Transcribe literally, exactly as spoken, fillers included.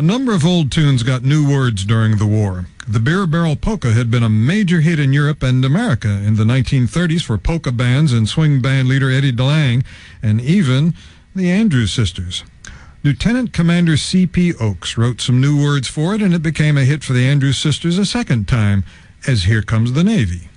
number of old tunes got new words during the war. The Beer Barrel Polka had been a major hit in Europe and America in the nineteen thirties for polka bands and swing band leader Eddie DeLange, and even the Andrews Sisters. Lieutenant Commander C P Oakes wrote some new words for it, and it became a hit for the Andrews Sisters a second time, as Here Comes the Navy.